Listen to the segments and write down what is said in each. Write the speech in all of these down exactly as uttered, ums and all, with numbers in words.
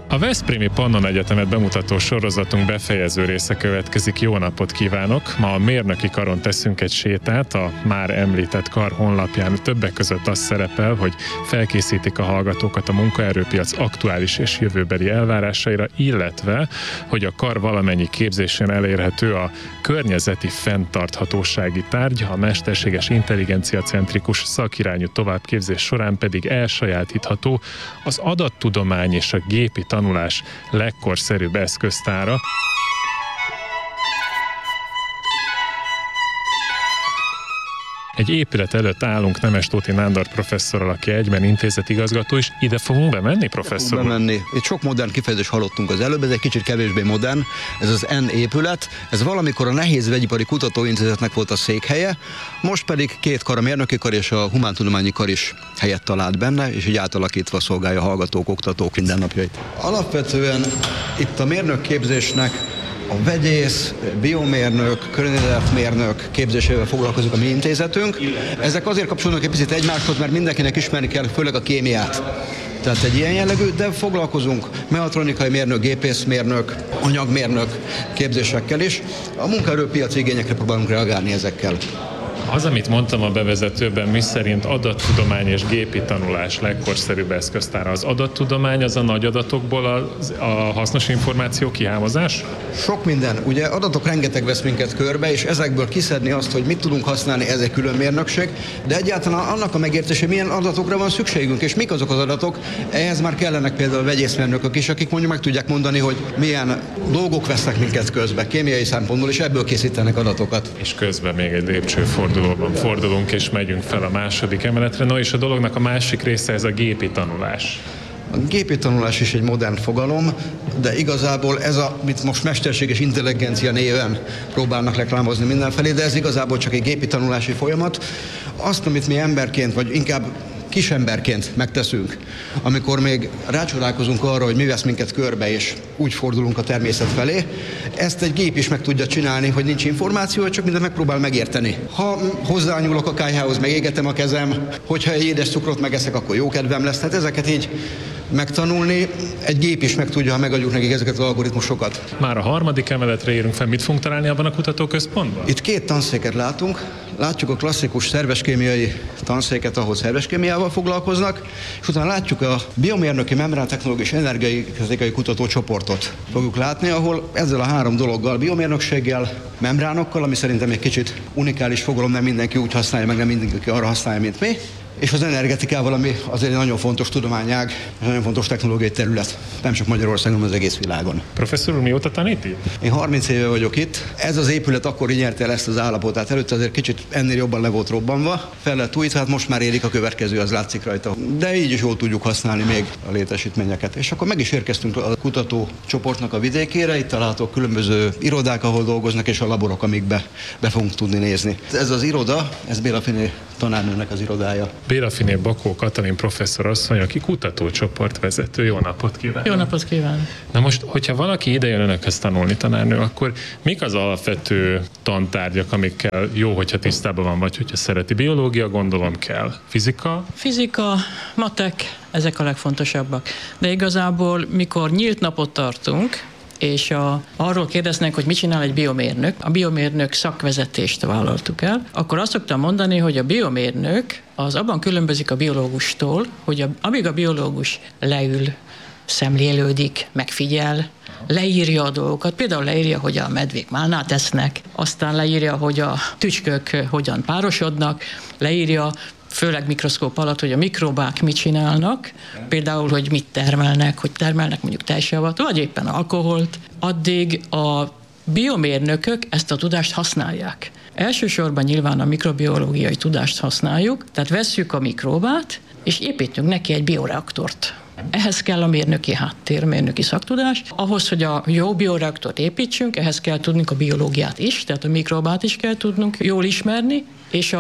A Veszprémi Pannon Egyetemet bemutató sorozatunk befejező része következik. Jó napot kívánok! Ma a mérnöki karon teszünk egy sétát. A már említett kar honlapján többek között az szerepel, hogy felkészítik a hallgatókat a munkaerőpiac aktuális és jövőbeli elvárásaira, illetve, hogy a kar valamennyi képzésén elérhető a környezeti fenntarthatósági tárgy, a mesterséges intelligencia-centrikus szakirányú továbbképzés során pedig elsajátítható az adattudomány és a gépi tanulás legkorszerűbb eszköztára. Egy épület előtt állunk Nemestóti Nándor professzorral, aki egyben intézetigazgató is. Ide fogunk bemenni, professzor? Fogunk bemenni. Itt sok modern kifejezést hallottunk az előbb, ez egy kicsit kevésbé modern. Ez az N épület, ez valamikor a Nehéz Vegyipari Kutatóintézetnek volt a székhelye, most pedig két kar, a mérnöki kar és a humántudományi kar is helyet talált benne, és így átalakítva szolgálja a hallgatók, oktatók mindennapjait. Alapvetően itt a mérnökképzésnek a vegyész, biomérnök, környezetmérnök képzésével foglalkozik a mi intézetünk. Ezek azért kapcsolódnak egy picit egymáshoz, mert mindenkinek ismerni kell, főleg a kémiát. Tehát egy ilyen jellegű, de foglalkozunk mechatronikai mérnök, gépészmérnök, anyagmérnök képzésekkel is. A munkaerőpiaci igényekre próbálunk reagálni ezekkel. Az, amit mondtam a bevezetőben, miszerint adattudomány és gépi tanulás legkorszerűbb eszköztára. Az adattudomány az a nagy adatokból a, a hasznos információ kihámozás? Sok minden. Ugye adatok rengeteg vesz minket körbe, és ezekből kiszedni azt, hogy mit tudunk használni, ez egy külön mérnökség, de egyáltalán annak a megértése, milyen adatokra van szükségünk, és mik azok az adatok, ehhez már kellenek például vegyészmérnökök is, akik mondjuk meg tudják mondani, hogy milyen dolgok vesznek minket közbe, kémiai szempontból, és ebből készítenek adatokat. És közben még egy lépcsőfordulóban fordulunk, és megyünk fel a második emeletre. No, és a dolognak a másik része ez a gépi tanulás. A gépi tanulás is egy modern fogalom, de igazából ez a, mit most mesterséges intelligencia néven próbálnak reklámozni mindenfelé, de ez igazából csak egy gépi tanulási folyamat. Azt, amit mi emberként, vagy inkább kisemberként megteszünk, amikor még rácsodálkozunk arra, hogy mi vesz minket körbe, és úgy fordulunk a természet felé, ezt egy gép is meg tudja csinálni, hogy nincs információ, csak mindent megpróbál megérteni. Ha hozzányúlok a kályhához, megégetem a kezem, hogyha egy édes cukrot megeszek, akkor jó kedvem lesz. Tehát ezeket így megtanulni, egy gép is meg tudja, ha megadjuk nekik ezeket az algoritmusokat. Már a harmadik emeletre érünk fel, mit fogunk találni abban a kutatóközpontban? Itt két tanszéket látunk. Látjuk a klasszikus szerveskémiai tanszéket, ahol szerveskémiával foglalkoznak, és utána látjuk a biomérnöki membrán-technológiai és energiai kutatócsoportot. Fogjuk látni, ahol ezzel a három dologgal, biomérnökséggel, membránokkal, ami szerintem egy kicsit unikális fogalom, nem mindenki úgy használja, meg nem mindenki arra használja, mint mi, és az energetikával, ami azért egy nagyon fontos tudományág, és nagyon fontos technológiai terület. Nem csak Magyarországon, hanem az egész világon. Professzor úr, mióta tanít itt? Én harminc éve vagyok itt. Ez az épület akkor így nyerte el ezt az állapotát. Előtte azért kicsit ennél jobban le volt robbanva. Fel lett újítva, hát most már érik a következő, az látszik rajta. De így is jól tudjuk használni még a létesítményeket. És akkor meg is érkeztünk a kutatócsoportnak a vidékére. Itt találhatók különböző irodák, ahol dolgoznak, és a laborok, amikbe be fogunk tudni nézni. Ez az iroda, ez Béla Finé tanárnőnek az irodája. Béla Finé Bakó Katalin professzor asszony, aki kutatócsoport vezető. Jó napot kívánok! Jó napot kívánok! Na most, hogyha valaki ide jön önökhöz tanulni, tanárnő, akkor mik az alapvető tantárgyak, amikkel jó, hogyha tisztában van, vagy hogyha szereti? Biológia, gondolom kell. Fizika? Fizika, matek, ezek a legfontosabbak. De igazából, mikor nyílt napot tartunk, és a, arról kérdeznek, hogy mit csinál egy biomérnök, a biomérnök szakvezetést vállaltuk el, akkor azt szoktam mondani, hogy a biomérnök az abban különbözik a biológustól, hogy a, amíg a biológus leül, szemlélődik, megfigyel, leírja a dolgokat, például leírja, hogy a medvék málnát esznek, aztán leírja, hogy a tücskök hogyan párosodnak, leírja, főleg mikroszkóp alatt, hogy a mikrobák mit csinálnak, például, hogy mit termelnek, hogy termelnek mondjuk tejsavat, vagy éppen alkoholt, addig a biomérnökök ezt a tudást használják. Elsősorban nyilván a mikrobiológiai tudást használjuk, tehát vesszük a mikróbát, és építünk neki egy bioreaktort. Ehhez kell a mérnöki háttér, mérnöki szaktudás. Ahhoz, hogy a jó bioreaktort építsünk, ehhez kell tudnunk a biológiát is, tehát a mikrobát is kell tudnunk jól ismerni, és a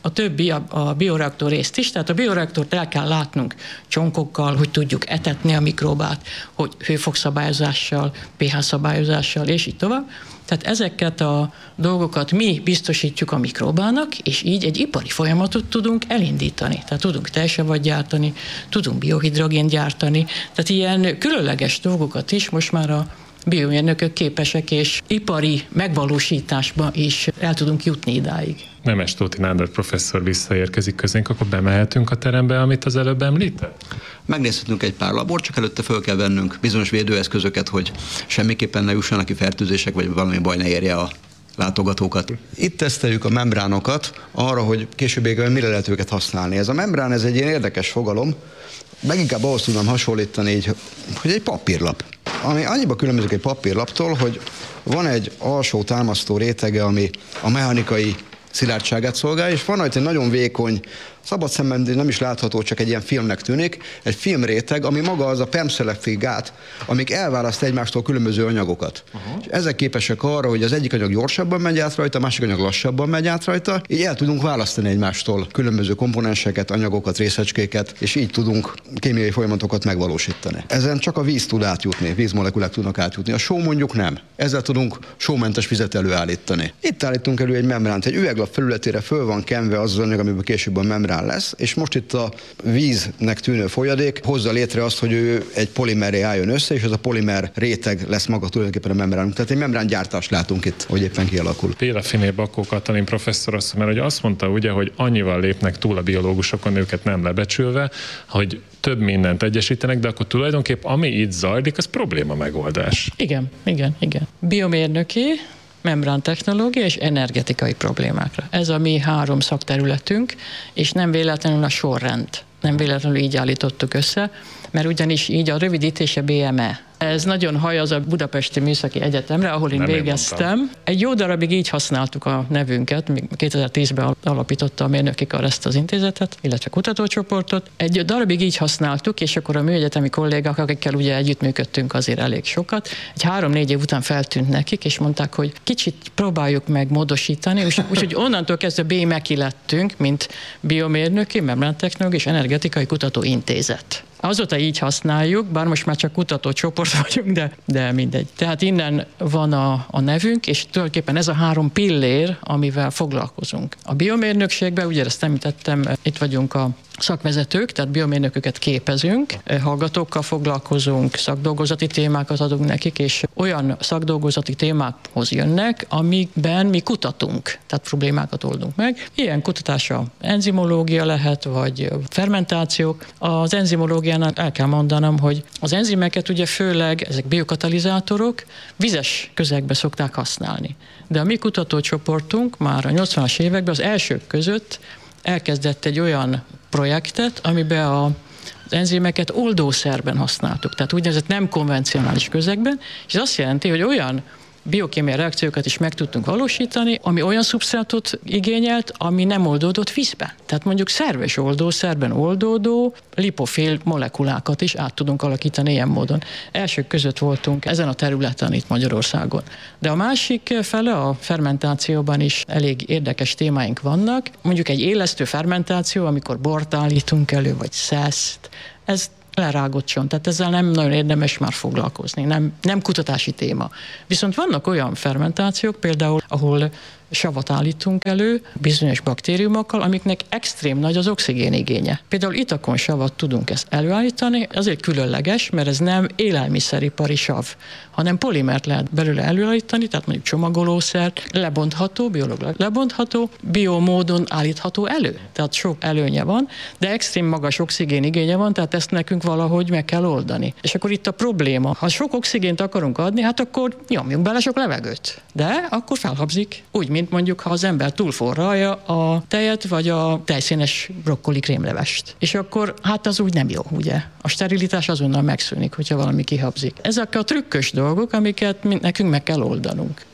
a többi, a, a bioreaktor részt is, tehát a bioreaktort el kell látnunk csonkokkal, hogy tudjuk etetni a mikróbát, hogy hőfok-szabályozással, pH szabályozással, és így tovább. Tehát ezeket a dolgokat mi biztosítjuk a mikróbának, és így egy ipari folyamatot tudunk elindítani. Tehát tudunk tejsavat gyártani, tudunk biohidrogént gyártani, tehát ilyen különleges dolgokat is most már a biomérnökök képesek, és ipari megvalósításba is el tudunk jutni idáig. Nemes Tóth Nándor professzor visszaérkezik közénk, akkor bemehetünk a terembe, amit az előbb említett? Megnézhetünk egy pár labort, csak előtte föl kell vennünk bizonyos védőeszközöket, hogy semmiképpen ne jussanak ki fertőzések, vagy valami baj ne érje a látogatókat. Itt teszteljük a membránokat arra, hogy későbbiekben mire lehet őket használni. Ez a membrán, ez egy ilyen érdekes fogalom, leginkább ahhoz tudnám hasonlítani, így, hogy egy papírlap. Ami annyiba különbözik egy papírlaptól, hogy van egy alsó támasztó rétege, ami a mechanikai szilárdságát szolgálja, és van rajta egy nagyon vékony, szabad szemben nem is látható, csak egy ilyen filmnek tűnik, egy filmréteg, ami maga az a permszelektív gát, amik elválaszt egymástól különböző anyagokat. Uh-huh. És ezek képesek arra, hogy az egyik anyag gyorsabban megy át rajta, a másik anyag lassabban megy át rajta, így el tudunk választani egymástól különböző komponenseket, anyagokat, részecskéket, és így tudunk kémiai folyamatokat megvalósítani. Ezen csak a víz tud átjutni, vízmolekulák tudnak átjutni. A só mondjuk nem. Ezzel tudunk sómentes vizet előállítani. Itt állítunk elő egy membránt, egy üveglap felületére föl van kenve az az anyag, amiben később a membrán lesz, és most itt a víznek tűnő folyadék hozza létre azt, hogy ő egy polimerré álljon össze, és ez a polimer réteg lesz maga tulajdonképpen a membránunk. Tehát egy membrángyártást látunk itt, hogy éppen kialakul. Pélafiné Bakó Katalin professzor azt mondja, hogy azt mondta ugye, hogy annyival lépnek túl a biológusokon, őket nem lebecsülve, hogy több mindent egyesítenek, de akkor tulajdonképp ami itt zajlik, az probléma megoldás. Igen, igen, igen. Biomérnöki, membrántechnológia és energetikai problémákra. Ez a mi három szakterületünk, és nem véletlenül a sorrend. Nem véletlenül így állítottuk össze, mert ugyanis így a rövidítése bé em e. Ez nagyon hajaz a Budapesti Műszaki Egyetemre, ahol én nem végeztem. Én Egy jó darabig így használtuk a nevünket, még kétezer-tízben alapította a mérnöki kar ezt az intézetet, illetve kutatócsoportot. Egy darabig így használtuk, és akkor a műegyetemi kollégák, akikkel ugye együttműködtünk azért elég sokat, egy három-négy év után feltűnt nekik, és mondták, hogy kicsit próbáljuk meg módosítani, úgyhogy onnantól kezdve bé em e ki lettünk, mint biomérnöki, membrántechnológiai és energetikai kutatóintézet. Azóta így használjuk, bár most már csak kutatócsoport vagyunk, de, de mindegy. Tehát innen van a, a nevünk, és tulajdonképpen ez a három pillér, amivel foglalkozunk. A biomérnökségben, ugye ezt említettem, itt vagyunk a szakvezetők, tehát biomérnököket képezünk, hallgatókkal foglalkozunk, szakdolgozati témákat adunk nekik, és olyan szakdolgozati témákhoz jönnek, amikben mi kutatunk, tehát problémákat oldunk meg. Ilyen kutatása enzimológia lehet, vagy fermentáció. Az enzimológiánál el kell mondanom, hogy az enzimeket ugye főleg, ezek biokatalizátorok, vizes közegbe szokták használni. De a mi kutatócsoportunk már a nyolcvanas években az elsők között elkezdett egy olyan projektet, amiben a, az enzimeket oldószerben használtuk, tehát úgynevezett nem konvencionális közegben, és ez azt jelenti, hogy olyan biokémiai reakciókat is meg tudtunk valósítani, ami olyan szubsztrátot igényelt, ami nem oldódott vízben. Tehát mondjuk szerves oldószerben oldódó lipofil molekulákat is át tudunk alakítani ilyen módon. Elsők között voltunk ezen a területen itt Magyarországon. De a másik fele, a fermentációban is elég érdekes témáink vannak. Mondjuk egy élesztő fermentáció, amikor bort állítunk elő, vagy szeszt, ez lerágott csont, tehát ezzel nem nagyon érdemes már foglalkozni, nem, nem kutatási téma. Viszont vannak olyan fermentációk, például, ahol savat állítunk elő bizonyos baktériumokkal, amiknek extrém nagy az oxigén igénye. Például itakon savat tudunk ezt előállítani, azért különleges, mert ez nem élelmiszeripari sav, hanem polimert lehet belőle előállítani, tehát mondjuk csomagolószert, lebontható, biológiailag lebontható, biomódon állítható elő. Tehát sok előnye van, de extrém magas oxigén igénye van, tehát ezt nekünk valahogy meg kell oldani. És akkor itt a probléma, ha sok oxigént akarunk adni, hát akkor nyomjunk bele sok levegőt. De akkor felhabzik, úgy, mint mondjuk, ha az ember túlforralja a tejet, vagy a tejszínes brokkoli krémlevest. És akkor hát az úgy nem jó, ugye? A sterilitás azonnal megszűnik, hogyha valami kihabzik. Ezek a trükkös dolgok, amiket nekünk meg kell oldanunk.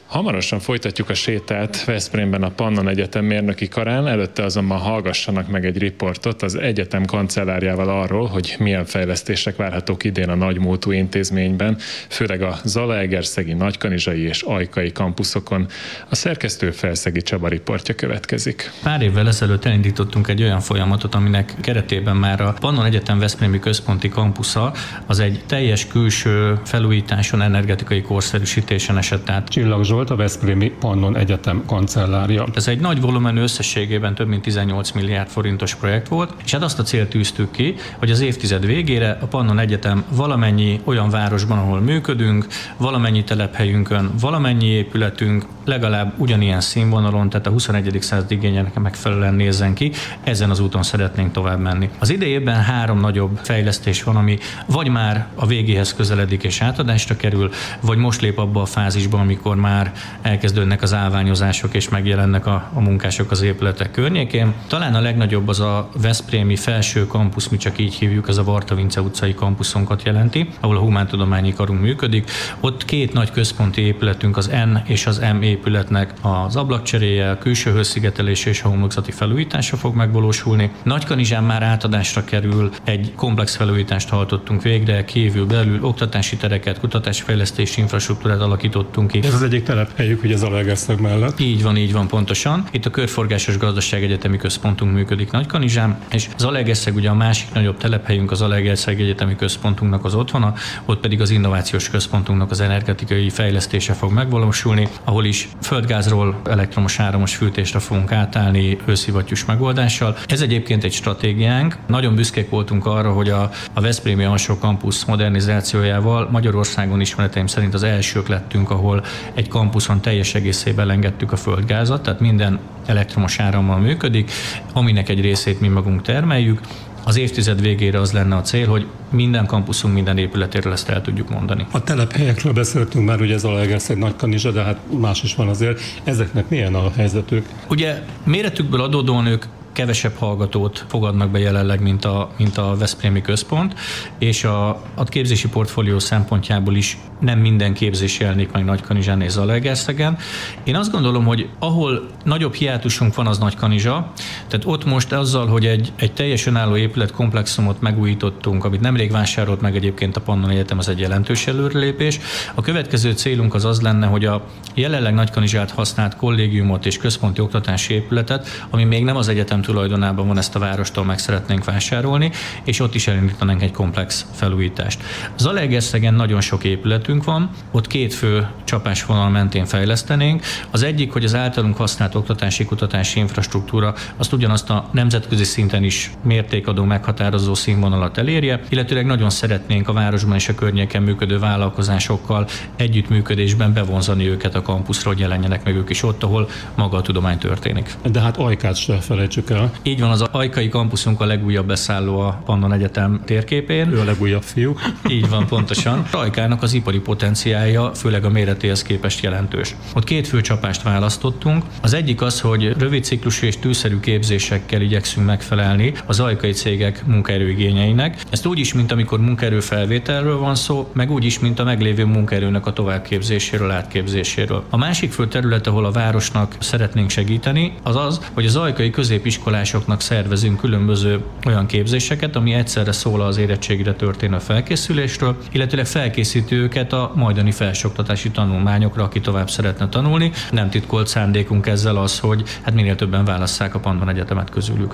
Hamarosan folytatjuk a sétát Veszprémben a Pannon Egyetem mérnöki karán, előtte azonban hallgassanak meg egy riportot az egyetem kancellárjával arról, hogy milyen fejlesztések várhatók idén a nagymúltú intézményben, főleg a Zalaegerszegi, Nagykanizsai és Ajkai kampuszokon. A szerkesztő Felszegi Csaba riportja következik. Pár évvel ezelőtt elindítottunk egy olyan folyamatot, aminek keretében már a Pannon Egyetem veszprémi központi kampusza az egy teljes külső felújításon, energetikai korszerűsítésen esett át. Csillag Zsolt, a Veszprémi Pannon Egyetem kancellárja. Ez egy nagy volumenű, összességében több mint tizennyolc milliárd forintos projekt volt, és hát azt a célt tűztük ki, hogy az évtized végére a Pannon Egyetem valamennyi olyan városban, ahol működünk, valamennyi telephelyünkön, valamennyi épületünk legalább ugyanilyen színvonalon, tehát a huszonegyedik század igényének megfelelően nézzen ki, ezen az úton szeretnénk tovább menni. Az idejében három nagyobb fejlesztés van, ami vagy már a végéhez közeledik és átadásra kerül, vagy most lép abba a fázisba, amikor már elkezdődnek az állványozások és megjelennek a, a munkások az épületek környékén. Talán a legnagyobb az a veszprémi felső kampusz, mi csak így hívjuk, ez a Varta Vince utcai kampuszunkat jelenti, ahol a Humántudományi Karunk működik. Ott két nagy központi épületünk, az N és az M épületnek az ablakcseréje, a külső hőszigetelés és a homlokzati felújítása fog megvalósulni. Nagykanizsán már átadásra kerül, egy komplex felújítást hajtottunk végre, kívül belül oktatási tereket, kutatásfejlesztési infrastruktúrát alakítottunk ki. Ez az egyik telephelyük, ugye Zalaegerszeg mellett. Így van, így van pontosan. Itt a Körforgásos Gazdaság Egyetemi Központunk működik Nagykanizsán, és Zalaegerszeg ugye a másik nagyobb telephelyünk, az Zalaegerszeg Egyetemi Központunknak az otthona, ott pedig az Innovációs Központunknak az energetikai fejlesztése fog megvalósulni, ahol is földgázról elektromos áramos fűtésre fogunk átállni hőszivattyús megoldással. Ez egyébként egy stratégiánk. Nagyon büszkék voltunk arra, hogy a, a Veszprémi Alsó Kampusz modernizációjával Magyarországon ismereteim szerint az elsők lettünk, ahol egy kampuszon teljes egészében engedtük a földgázat, tehát minden elektromos árammal működik, aminek egy részét mi magunk termeljük. Az évtized végére az lenne a cél, hogy minden kampuszunk, minden épületéről ezt el tudjuk mondani. A telephelyekről beszéltünk már, ugye Zalaegerszeg, Nagykanizsa, de hát más is van azért. Ezeknek milyen a helyzetük? Ugye méretükből adódóan ők kevesebb hallgatót fogadnak be jelenleg, mint a, mint a Veszprémi Központ, és a, a képzési portfólió szempontjából is nem minden képzés jelenik meg Nagykanizsán és Zalaegerszegen. Én azt gondolom, hogy ahol nagyobb hiátusunk van, az Nagykanizsa, tehát ott most azzal, hogy egy, egy teljes önálló épületkomplexumot megújítottunk, amit nemrég vásárolt meg egyébként a Pannon Egyetem, az egy jelentős előrelépés. A következő célunk az az lenne, hogy a jelenleg Nagykanizsát használt kollégiumot és központi oktatási épületet, ami még nem az egyetem tulajdonában van, ezt a várostól meg szeretnénk vásárolni, és ott is elindítanánk egy komplex felújítást. Zalaegerszegen nagyon sok épületünk van, ott két fő csapásvonal mentén fejlesztenénk. Az egyik, hogy az általunk használt oktatási kutatási infrastruktúra azt ugyanazt a nemzetközi szinten is mértékadó meghatározó színvonalat elérje, illetőleg nagyon szeretnénk a városban és a környéken működő vállalkozásokkal együttműködésben bevonzani őket a kampuszra, hogy jelenjenek meg ők is ott, ahol maga a tudomány történik. De hát Ajkát se felejtsük el. Így van, az Ajkai kampuszunk a legújabb beszálló a Pannon Egyetem térképén. Ő a legújabb fiú. Így van, pontosan. Ajkának az ipari potenciálja, főleg a méretéhez képest jelentős. Ott két fő csapást választottunk. Az egyik az, hogy rövid ciklusú és tűszerű képzésekkel igyekszünk megfelelni az ajkai cégek munkaerőigényeinek. Ezt úgy is, mint amikor munkaerőfelvételről van szó, meg úgy is, mint a meglévő munkaerőnek a továbbképzéséről, átképzéséről. A másik fő terület, ahol a városnak szeretnénk segíteni, az az, hogy az ajkai középiskolásoknak szervezünk különböző olyan képzéseket, ami egyszerre szól az érettségre történő felkészülésről, illetőleg felkészíti őket a majdani felsőoktatási tanulmányokra, aki tovább szeretne tanulni. Nem titkolt szándékunk ezzel az, hogy hát minél többen válasszák a Pannon Egyetemet közülük.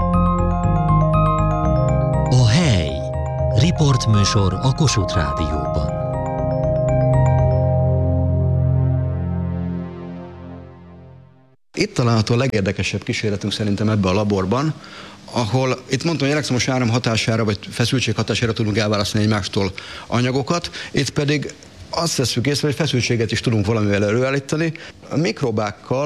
A hely. Riportműsor a Kossuth Rádióban. Itt található a legérdekesebb kísérletünk szerintem ebbe a laborban, ahol itt mondtam, hogy elektromos áram hatására vagy feszültség hatására tudunk elválasztani egymástól anyagokat, itt pedig azt tesszük észre, hogy feszültséget is tudunk valamivel előállítani. A mikrobákkal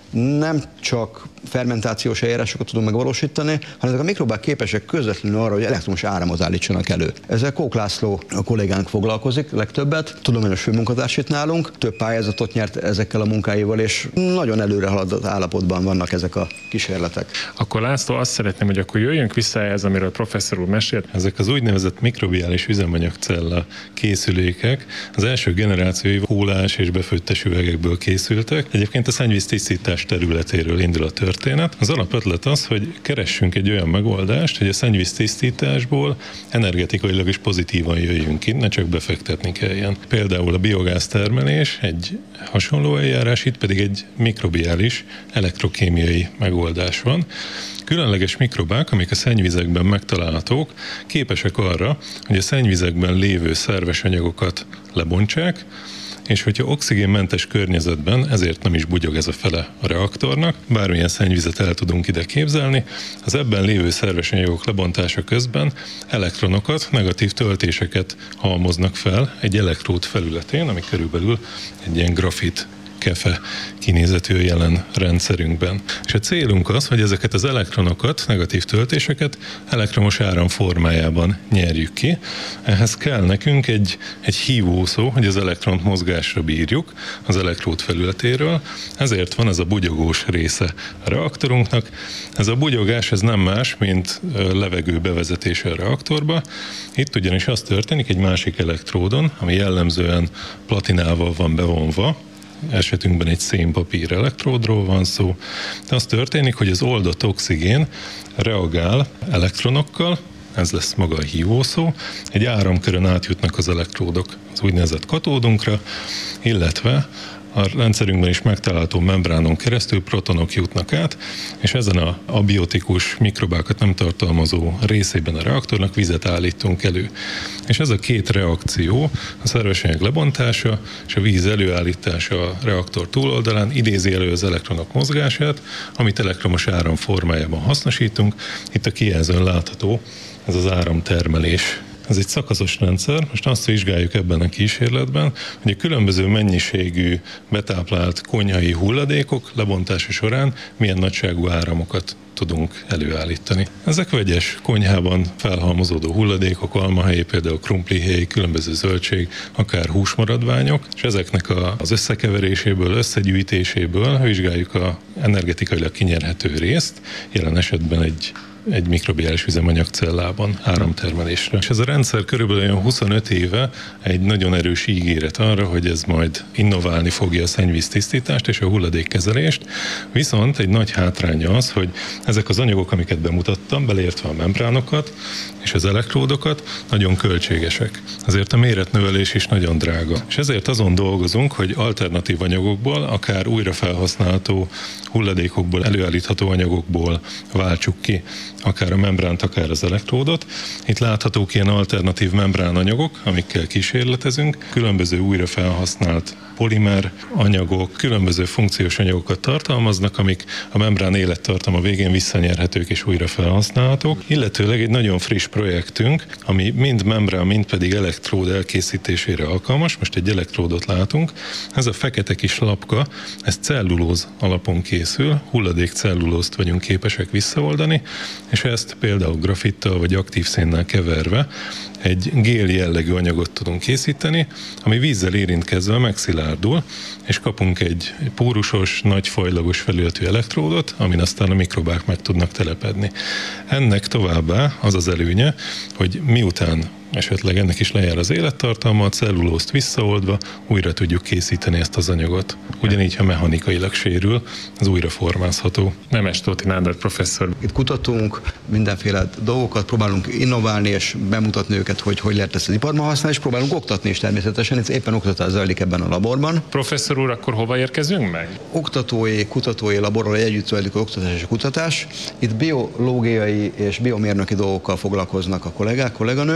nem csak fermentációs eljárásokat tudunk megvalósítani, hanem ezek a mikrobák képesek közvetlenül arra, hogy elektromos áramot állítsanak elő. Ezzel Kók László a kollégánk foglalkozik legtöbbet, tudományos főmunkatárs itt nálunk, több pályázatot nyert ezekkel a munkáival, és nagyon előre haladott állapotban vannak ezek a kísérletek. Akkor László, azt szeretném, hogy akkor jöjjünk vissza ehhez, amiről a professzor úr mesélt. Ezek az úgynevezett mikrobiális üzemanyagcella készülékek az első generációi kólás és befőttes üvegekből készültek. Egyébként a szennyvíz tisztítás területéről indul a történet. Az alapötlet az, hogy keressünk egy olyan megoldást, hogy a szennyvíz tisztításból energetikailag is pozitívan jöjjünk ki, ne csak befektetni kelljen. Például a biogáz termelés egy hasonló eljárás, itt pedig egy mikrobiális elektrokémiai megoldás van. Különleges mikrobák, amik a szennyvizekben megtalálhatók, képesek arra, hogy a szennyvizekben lévő szerves anyagokat lebontsák, és hogyha oxigénmentes környezetben, ezért nem is bugyog ez a fele a reaktornak, bármilyen szennyvizet el tudunk ide képzelni, az ebben lévő szerves anyagok lebontása közben elektronokat, negatív töltéseket halmoznak fel egy elektród felületén, ami körülbelül egy ilyen grafit kefe kinézetű jelen rendszerünkben. És a célunk az, hogy ezeket az elektronokat, negatív töltéseket elektromos áram formájában nyerjük ki. Ehhez kell nekünk egy, egy hívószó, hogy az elektront mozgásra bírjuk az elektród felületéről. Ezért van ez a bugyogós része a reaktorunknak. Ez a bugyogás ez nem más, mint levegő bevezetése a reaktorba. Itt ugyanis az történik egy másik elektródon, ami jellemzően platinával van bevonva, esetünkben egy szénpapír elektródról van szó, de az történik, hogy az oldott oxigén reagál elektronokkal, ez lesz maga a hívószó, egy áramkörön átjutnak az elektródok az úgynevezett katódunkra, illetve a rendszerünkben is megtalálható membránon keresztül protonok jutnak át, és ezen a abiotikus mikrobákat nem tartalmazó részében a reaktornak vizet állítunk elő. És ez a két reakció, a szervesanyag lebontása és a víz előállítása a reaktor túloldalán idézi elő az elektronok mozgását, amit elektromos áram formájában hasznosítunk. Itt a kijelzőn látható ez az áramtermelés. Ez egy szakaszos rendszer, most azt vizsgáljuk ebben a kísérletben, hogy a különböző mennyiségű betáplált konyhai hulladékok lebontása során milyen nagyságú áramokat tudunk előállítani. Ezek vegyes konyhában felhalmozódó hulladékok, almahéj, például krumplihéj, különböző zöldség, akár húsmaradványok, és ezeknek az összekeveréséből, összegyűjtéséből vizsgáljuk a energetikailag kinyerhető részt, jelen esetben egy egy mikrobiális üzemanyagcellában áramtermelésre. És ez a rendszer körülbelül olyan huszonöt éve egy nagyon erős ígéret arra, hogy ez majd innoválni fogja a szennyvíz tisztítást és a hulladékkezelést, viszont egy nagy hátránya az, hogy ezek az anyagok, amiket bemutattam, beleértve a membránokat és az elektródokat, nagyon költségesek. Ezért a méretnövelés is nagyon drága. És ezért azon dolgozunk, hogy alternatív anyagokból, akár újra felhasználható hulladékokból, előállítható anyagokból váltsuk ki akár a membránt, akár az elektródot. Itt láthatók ilyen alternatív membránanyagok, amikkel kísérletezünk. Különböző újra felhasznált polimer anyagok, különböző funkciós anyagokat tartalmaznak, amik a membrán élettartama végén visszanyerhetők és újra felhasználhatók. Illetőleg egy nagyon friss projektünk, ami mind membrán, mind pedig elektród elkészítésére alkalmas. Most egy elektródot látunk. Ez a fekete kis lapka, ez cellulóz alapon készül, hulladék cellulózt vagyunk képesek visszaoldani, és ezt például grafittal vagy aktív szénnel keverve egy gél jellegű anyagot tudunk készíteni, ami vízzel érintkezve megszilárdul, és kapunk egy pórusos, nagy fajlagos felületű elektródot, amin aztán a mikrobák meg tudnak telepedni. Ennek továbbá az az előnye, hogy miután esetleg ennek is lejár az élettartalma, a cellulózt visszaoldva újra tudjuk készíteni ezt az anyagot. Ugyanígy, ha mechanikailag sérül, az újra formázható. Nemes Tóth Nándor professzor. Itt kutatunk, mindenféle dolgokat próbálunk innoválni és bemutatni őket, hogy hogy lehet ezt az iparban használni, és próbálunk oktatni is természetesen, itt éppen oktatás zajlik ebben a laborban. Professzor úr, akkor hova érkezünk meg? Oktatói, kutatói laborral együtt zajlik az oktatás és kutatás. Itt biológiai és biomérnöki dolgokkal foglalkoznak a kollégák, kolléganők,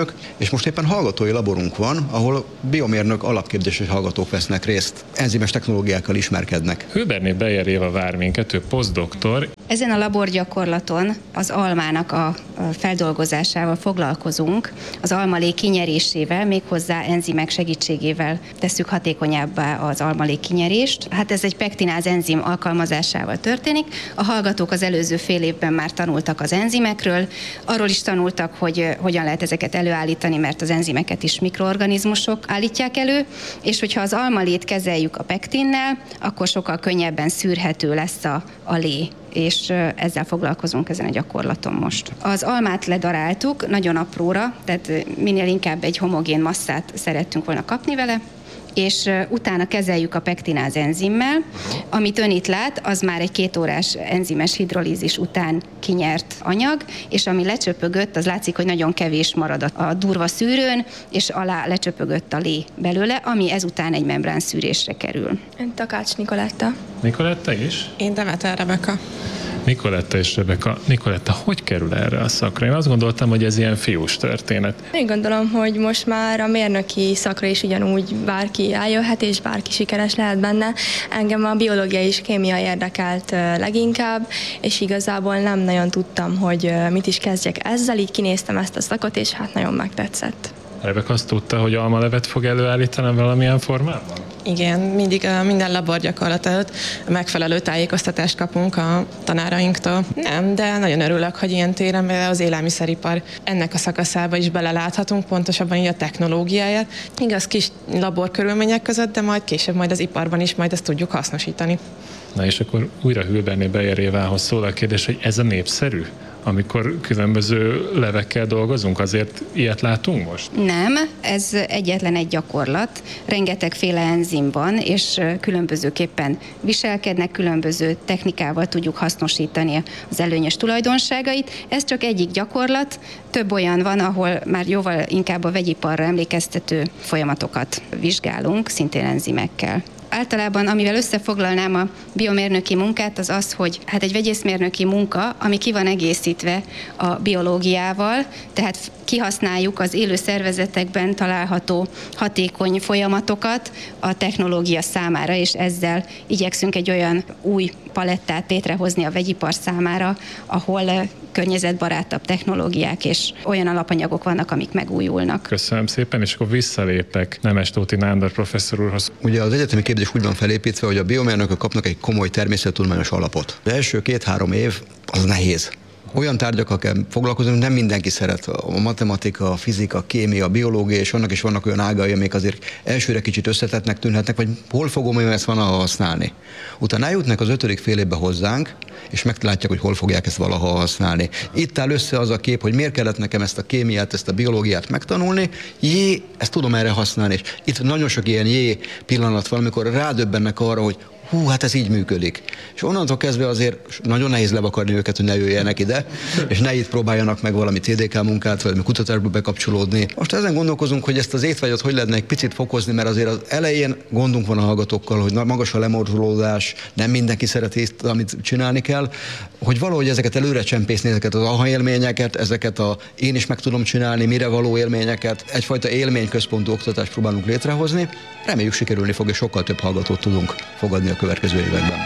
És most éppen hallgatói laborunk van, ahol biomérnök alapképzéses hallgatók vesznek részt, enzimes technológiákkal ismerkednek. Hőberné Beyer Éva vár minket, ő posztdoktor. Ezen a laborgyakorlaton az almának a feldolgozásával foglalkozunk, az almalék kinyerésével, méghozzá enzimek segítségével tesszük hatékonyabbá az almalék kinyerést. Hát ez egy pektináz enzim alkalmazásával történik. A hallgatók az előző fél évben már tanultak az enzimekről, arról is tanultak, hogy hogyan lehet ezeket előállítani, mert az enzimeket is mikroorganizmusok állítják elő, és hogyha az almalét kezeljük a pektinnel, akkor sokkal könnyebben szűrhető lesz a, a lé, és ezzel foglalkozunk ezen a gyakorlaton most. Az almát ledaráltuk nagyon apróra, tehát minél inkább egy homogén masszát szerettünk volna kapni vele, és utána kezeljük a pektináz enzimmel. Amit ön itt lát, az már egy két órás enzimes hidrolízis után kinyert anyag, és ami lecsöpögött, az látszik, hogy nagyon kevés marad a durva szűrőn, és alá lecsöpögött a lé belőle, ami ezután egy membrán szűrésre kerül. Én Takács Nikoletta. Nikoletta is? Én Demeter Rebeka. Nikoletta és Rebeka. Nikoletta, hogy kerül erre a szakra? Én azt gondoltam, hogy ez ilyen fiús történet. Én gondolom, hogy most már a mérnöki szakra is ugyanúgy bárki eljöhet, és bárki sikeres lehet benne. Engem a biológia és kémia érdekelt leginkább, és igazából nem nagyon tudtam, hogy mit is kezdjek ezzel, így kinéztem ezt a szakot, és hát nagyon megtetszett. Rebeka azt tudta, hogy almalevet fog előállítani valamilyen formában? Igen, mindig minden laborgyakorlat előtt megfelelő tájékoztatást kapunk a tanárainktól. Nem, de nagyon örülök, hogy ilyen téren, mert az élelmiszeripar ennek a szakaszába is beleláthatunk, pontosabban így a technológiáját. Igaz, kis laborkörülmények között, de majd később majd az iparban is majd ezt tudjuk hasznosítani. Na és akkor újra Hőberné Beyer Évához szól a kérdés, hogy ez a népszerű? Amikor különböző levekkel dolgozunk, azért ilyet látunk most? Nem, ez egyetlen egy gyakorlat. Rengetegféle enzim van, és különbözőképpen viselkednek, különböző technikával tudjuk hasznosítani az előnyös tulajdonságait. Ez csak egyik gyakorlat, több olyan van, ahol már jóval inkább a vegyiparra emlékeztető folyamatokat vizsgálunk, szintén enzimekkel. Általában, amivel összefoglalnám a biomérnöki munkát, az az, hogy hát egy vegyészmérnöki munka, ami ki van egészítve a biológiával, tehát kihasználjuk az élő szervezetekben található hatékony folyamatokat a technológia számára, és ezzel igyekszünk egy olyan új palettát létrehozni a vegyipar számára, ahol környezetbarátabb technológiák és olyan alapanyagok vannak, amik megújulnak. Köszönöm szépen, és akkor visszalépek Nemestóti Nándor professzor úrhoz. Ugye az egyetemi képzés úgy van felépítve, hogy a biomérnökök kapnak egy komoly természettudományos alapot. Az első két-három év az nehéz. Olyan tárgyakkal kell foglalkozni, nem mindenki szeret. A matematika, a fizika, a kémia, a biológia, és annak is vannak olyan ágai, amik azért elsőre kicsit összetettnek tűnhetnek, vagy hol fogom én ezt valaha használni. Utána eljutnak az ötödik fél évbe hozzánk, és meglátják, hogy hol fogják ezt valaha használni. Itt áll össze az a kép, hogy miért kellett nekem ezt a kémiát, ezt a biológiát megtanulni, jé, ezt tudom erre használni. És itt nagyon sok ilyen jé pillanat van, amikor rádöbbennek arra, hogy hú, hát ez így működik. És onnantól kezdve azért nagyon nehéz levakarni őket, hogy ne jöjjenek ide, és ne itt próbáljanak meg valami té dé ká munkát, vagy kutatásba bekapcsolódni. Most ezen gondolkozunk, hogy ezt az étvágyat hogy lehetne egy picit fokozni, mert azért az elején gondunk van a hallgatókkal, hogy magas a lemorzsolódás, nem mindenki szereti ezt, amit csinálni kell, hogy valahogy ezeket előre csempészni, ezeket az aha élményeket, ezeket a én is meg tudom csinálni, mire való élményeket, egyfajta élményközpontú oktatást próbálunk létrehozni. Reméljük sikerülni fog, és sokkal több hallgatót tudunk fogadni a következő években.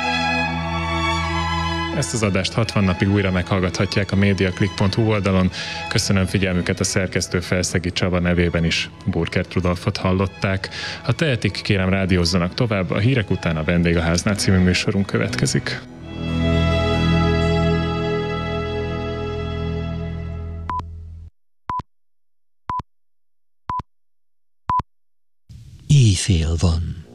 Ezt az adást hatvan napig újra meghallgathatják a mediaclick pont hu oldalon. Köszönöm figyelmüket, a szerkesztő Felszegi Csaba nevében is Burkert Rudolfot hallották. Ha tehetik, kérem rádiózzanak tovább, a hírek után a Vendég a háznál című műsorunk következik. Éjfél van.